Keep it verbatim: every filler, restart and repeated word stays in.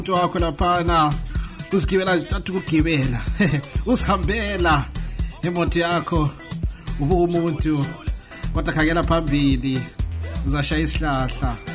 umuntu wakho laphana usigibela ntathu ukugibela usihambela emoto yakho ubuka umuntu kodwa khangela phambili uzashaya isihlahla.